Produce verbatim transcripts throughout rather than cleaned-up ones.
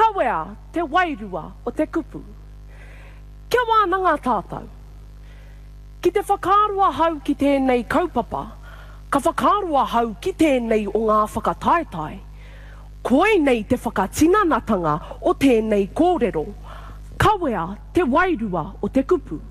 Kawea te wairua o te kupu. Kia wānanga tātou. Ki te whakaarua hau ki tēnei kaupapa, ka whakaarua hau ki tēnei o ngā whakataetai. Koe nei te whakatinanatanga o tēnei kōrero. Kawea te wairua o te kupu.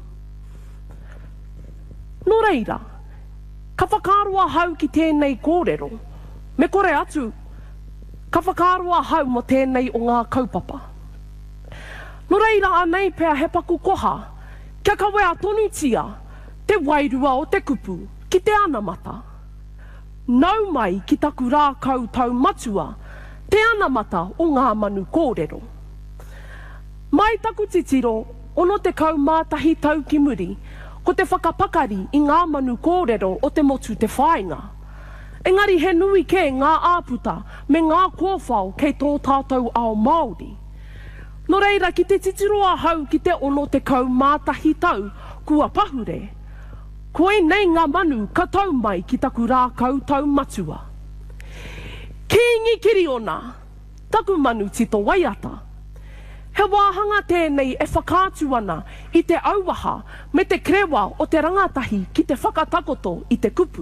Nō reira, ka whakaarua hau ki tēnei kōrero, me kore atu, ka whakaarua hau mo tēnei o ngā kaupapa. Nō reira anei pēr he paku koha, kia kawea tonutia, te wairua o te kupu ki te anamata. Nau mai ki taku rā koutou matua, te anamata o ngā manu kōrero. Mai taku titiro, ono te kaumātahi tau ki muri, ko te whakapakari i ngā manu kōrero o te motu te whāinga. Engari he nui ke ngā āputa me ngā kōwhao kei tō tātou ao Māori. Nō reira ki te titiroa hau ki te ono te kaumātahi tau, kua pahure. Koe nei ngā manu ka tau mai ki taku rā koutou matua. Ki ngi kiri ona, taku manu tito waiata. He wāhanga tēnei e whakātu ana i te auaha me te krewa o te rangatahi ki te whakatakoto i te kupu.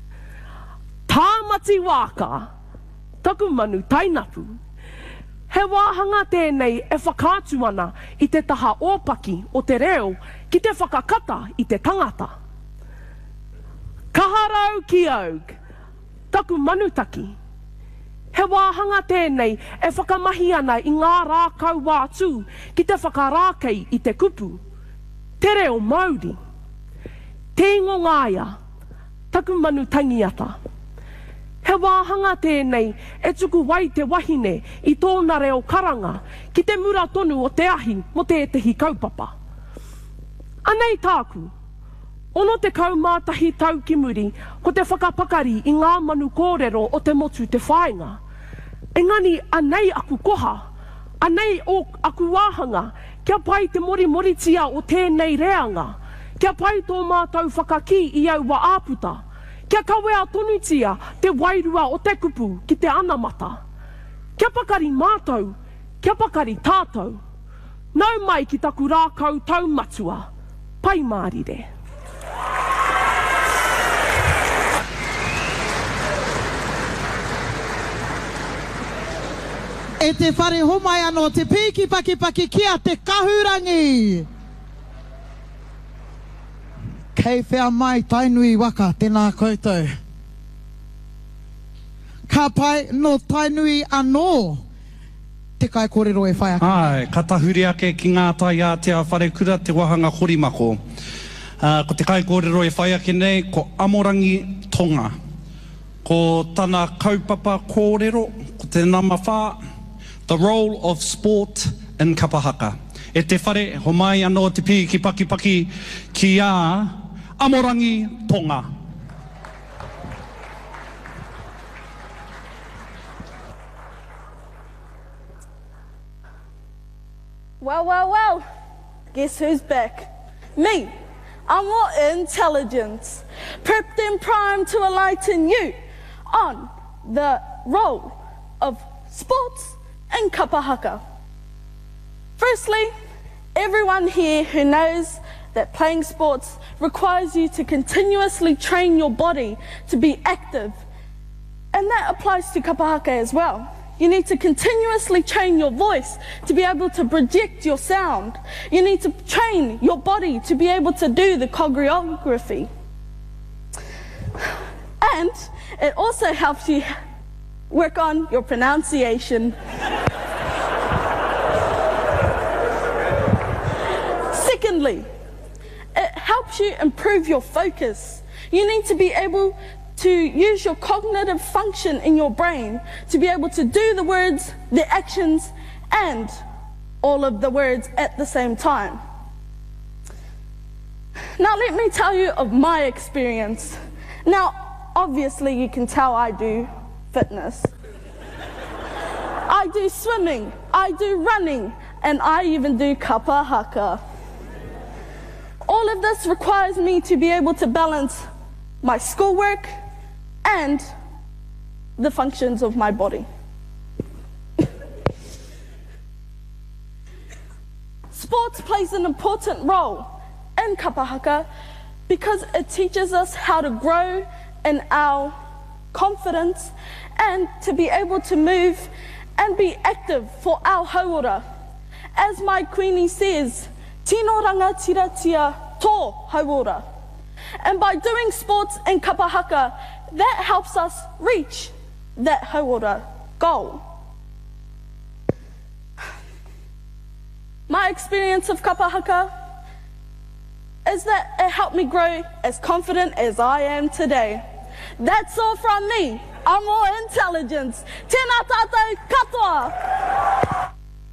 Tāmati wāka, taku manu tainapu. He wāhanga tēnei e whakātu ana i te taha ōpaki o te reo ki te whakakata i te tangata. Kaharau ki aug, taku manutaki. He wāhanga tēnei e whakamahi ana i ngā rākau wātū ki te whakarākei i te kupu. Te reo Māori. Te ingo ngāia, taku manu tangiata. He wāhanga tēnei e tuku wai te wahine i tōna reo karanga ki te mura tonu o te ahi mo te etehi kaupapa. Anei tāku, ono te kaumātahi tau ki muri ko te whakapakari i ngā manu kōrero o te motu te whāinga. Engani anei aku koha, anei o aku wāhanga, kia pai te mori moritia o tēnei reanga, kia pai tō mātou whakaki i au wa āputa, kia kawea tonutia te wairua o te kupu ki te anamata. Kia pakari mātou, kia pakari tātou, nau mai ki taku rākau taumatua, pai mārire. E te whare homai anō te piki paki paki kia te kahurangi. Kei whea mai tainui waka tēnā koutou. Ka pai no tainui anō te kai kōrero e whai ake. Ai, ka tahuri ake ki ngā tai a te whare kura te wahanga horimako. Uh, ko te kai kōrero e whai ake nei, ko Amorangi Tonga. Ko tana kaupapa kōrero, ko te nama whā, the role of sport in kapahaka. E te whare, ho mai anō te piki paki paki ki a Amorangi Tonga. Well, well, well, guess who's back? Me. I'm more intelligence, prepped and primed to enlighten you on the role of sports and kapahaka. Firstly, everyone here who knows that playing sports requires you to continuously train your body to be active, and that applies to kapahaka as well. You need to continuously train your voice to be able to project your sound. You need to train your body to be able to do the choreography. And it also helps you work on your pronunciation. Secondly, it helps you improve your focus. You need to be able to use your cognitive function in your brain to be able to do the words, the actions, and all of the words at the same time. Now let me tell you of my experience. Now, obviously you can tell I do fitness. I do swimming, I do running, and I even do kapahaka. All of this requires me to be able to balance my schoolwork and the functions of my body. Sports plays an important role in kapa haka because it teaches us how to grow in our confidence and to be able to move and be active for our hauora. As my queenie says, tino ranga tira tia tō hauora. And by doing sports in kapa haka, that helps us reach that hauora goal. My experience of kapa haka is that it helped me grow as confident as I am today. That's all from me. Amo Intelligence. Tēnā tātou katoa.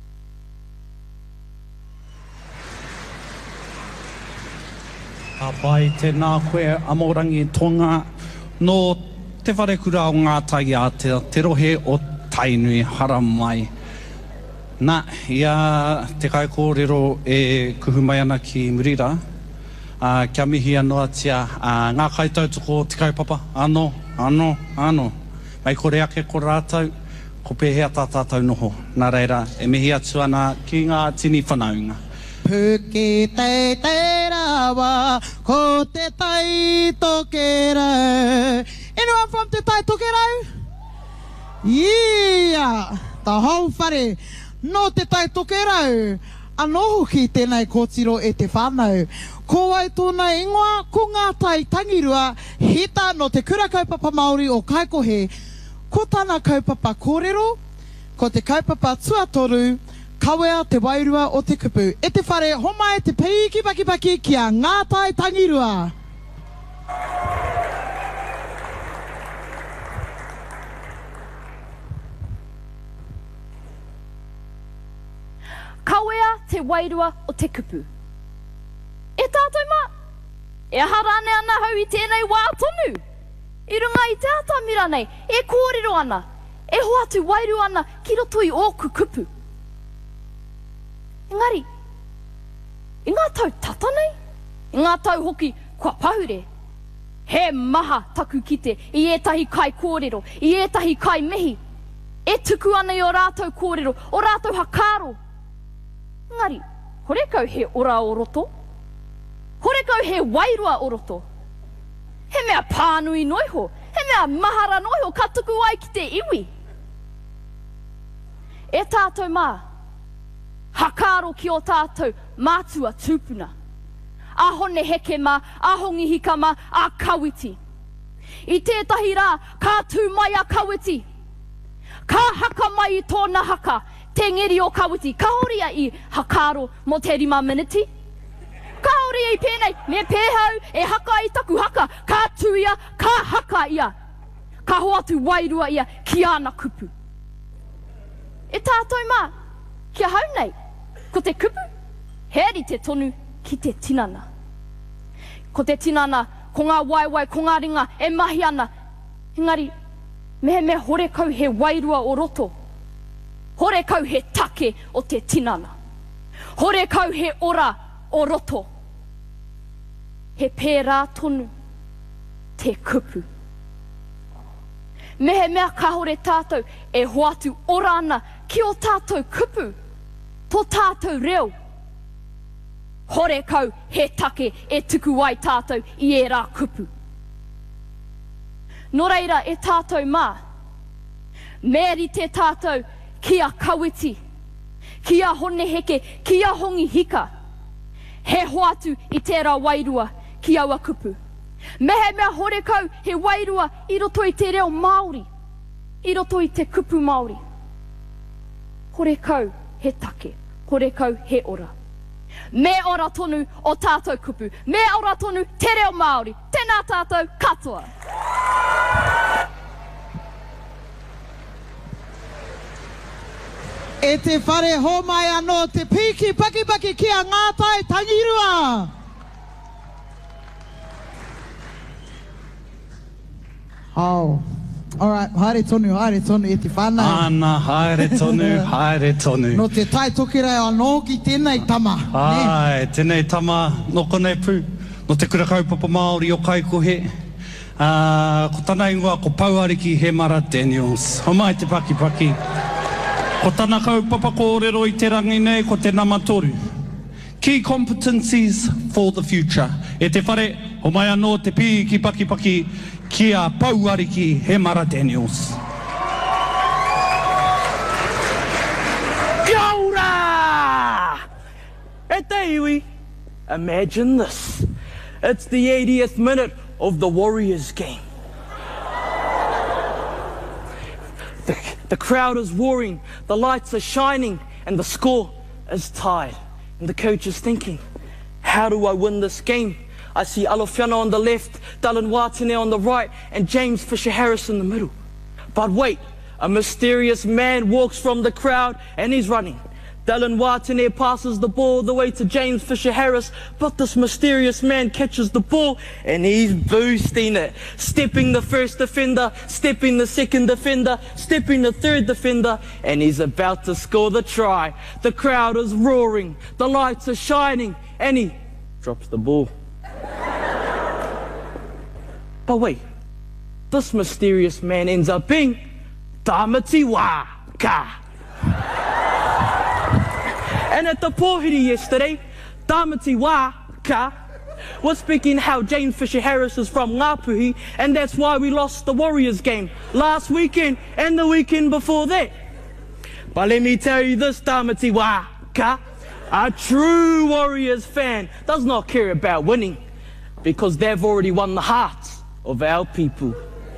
Ka pai tēnā koe Amorangi Tonga no te whare kura o Ngātai Ātea, te rohe o Tainui Haramai. Nā, ia te kai kōrero e kuhu mai ana ki Murira. Uh, kia mihi anoa tia, uh, ngā kaitautoko te kaupapa, ano, ano, ano. Mai kore ake ko rātou, ko pēhea tā tātou noho. Nā reira, e mihi atu ana ki ngā tini whanaunga. Puki te te rawa, ko te tai tokerau. Anyone from te tai tokerau? Yeah! Tā hau whare, no te tai tokerau. Anoho ki tēnei kōtiro e te whānau. Ko wai tōna ingoa, ko ngā tai tangirua, hita no te kura kaupapa Māori o Kaikohe, ko tāna kaupapa kōrero, ko te kaupapa tuatoru, kawea te wairua o te kupu. E te whare, homai te peiki paki paki kia ngā tai tangirua. Kawea te wairua o te kupu. E tātou mā, e harane ana hau i tēnei wā tonu. I runga i te atamira nei, e kōrero ana, e hoa tu wairu ana ki roto i ōku kupu. Engari, i ngā tau tata nei, i ngā tau hoki kua pahure. He maha taku kite i ētahi kai kōrero, i ētahi kai mihi. E tuku ana i o rātou kōrero, o rātou hakaro. Engari, hore kau he ora o roto. Hore kau he wairua o roto. He mea pānui noiho. He mea mahara noiho ka tuku ai ki te iwi. E tātou mā, hakaro ki o tātou mātua tūpuna. A hone heke mā, a hongi hika mā, a kawiti. I tētahi rā, ka tū mai a kawiti. Ka haka mai i tōna haka, te ngeri o kawiti. Ka horia i hakaro mo te rima miniti. Ka horia i pēnei, me pēhau, e haka i taku haka. Ka tū ia, ka haka ia. Ka hoa tu wairua ia ki ana kupu. E tātou mā, kia hau nei, ko te kupu, heri te tonu ki te tinana. Ko te tinana, ko ngā waiwai, ko ngā ringa, e mahi ana. Engari, mehe me hore kau he wairua o roto. Hore kau he take o te tinana. Hore kau he ora o roto. He pērā tonu te kupu. Mehe mea ka hore tātou e hoatu ora ana ki o tātou kupu. Tō tātou reo. Hore kau he take e tuku ai tātou i e rā kupu. Nō reira e tātou mā. Mēri te tātou kia kawiti, kia hone heke, kia hongi hika. He hoatu i tērā wairua ki aua kupu. Mehe mea hore kau he wairua i roto i te reo Māori, i roto i te kupu Māori. Hore kau he take, hore kau he ora. Me ora tonu o tātou kupu, me ora tonu te reo Māori. Tēnā tātou katoa. E te whare homai anō te piki paki paki kia ngā tai tangirua. Oh, alright, haere tonu, haere tonu e te whānau. Ana, haere tonu, haere tonu. No te tai tokerau anō ki tēnei tama. Ai, tēnei tama, no konei pū, no te kura kaupapa Māori o Kaikohe. Uh, ko tāna ingoa, ko Pauariki he Mara Daniels. Homai te paki paki. Ko tāna kaupapa kōrero i te rangi nei, ko te namatoru. Key competencies for the future. E te whare, ho mai anō te pī ki paki paki ki a Pauariki he Mara Daniels. Kia ora! E te iwi, imagine this. It's the eightieth minute of the Warriors game. The, the crowd is roaring, the lights are shining, and the score is tied. And the coach is thinking, how do I win this game? I see Alofiana on the left, Dylan Watene on the right, and James Fisher-Harris in the middle. But wait, a mysterious man walks from the crowd and he's running. Dylan Watene passes the ball all the way to James Fisher-Harris, but this mysterious man catches the ball and he's boosting it. Stepping the first defender, stepping the second defender, stepping the third defender, and he's about to score the try. The crowd is roaring, the lights are shining, and he drops the ball. But wait, this mysterious man ends up being Tamati Waka. And at the pōhiri yesterday, Tamati Waka was speaking how James Fisher-Harris is from Ngāpuhi, and that's why we lost the Warriors game last weekend and the weekend before that. But let me tell you this, Tamati Waka, a true Warriors fan does not care about winning because they've already won the hearts of our people.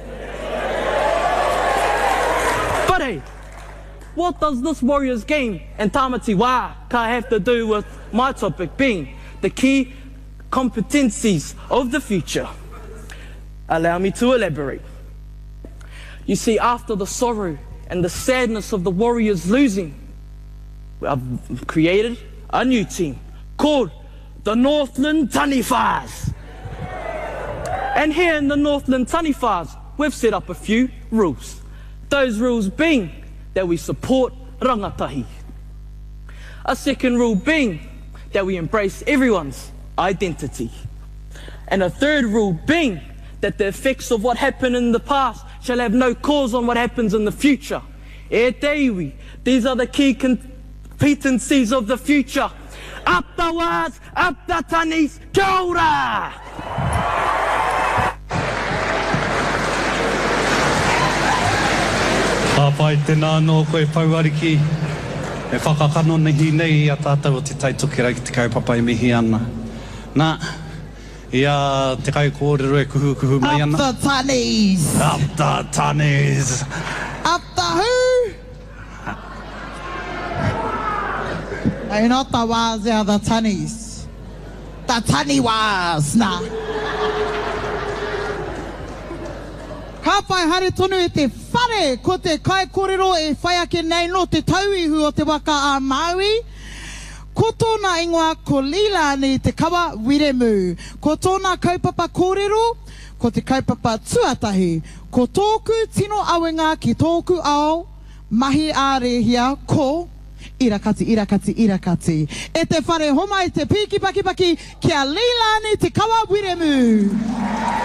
But hey, what does this Warriors game and Tamati Waka have to do with my topic being the key competencies of the future? Allow me to elaborate. You see, after the sorrow and the sadness of the Warriors losing, I've created a new team called the Northland Taniwhas. And here in the Northland Taniwhas, we've set up a few rules. Those rules being that we support rangatahi. A second rule being that we embrace everyone's identity. And a third rule being that the effects of what happened in the past shall have no cause on what happens in the future. E te iwi, these are the key competencies of the future. Up the was, up the tanis, kia ora! Pāpai tēnā no koe Pauariki, e whakakano nehi nei a tātou o te taitokera ki te kaupapa e mihi ana. Nā, ia te kai kōrero e kuhu kuhu mai ana. Up the tannies! Up the tannies! Up the who? Hey, not the was, they are the tannies. The tanny was, nah. Ka pai hare tonu e te whare ko te kai kōrero e whai ake nei no te tauihu o te waka a Maui. Ko tōna ingoa ko Leilani te kawa wiremu. Ko tōna kaupapa kōrero, ko te kaupapa tuatahi. Ko tōku tino awenga ki tōku ao, mahi ārehia ko irakati, irakati, irakati. E te whare homa i te piki paki paki kia Leilani te kawa wiremu.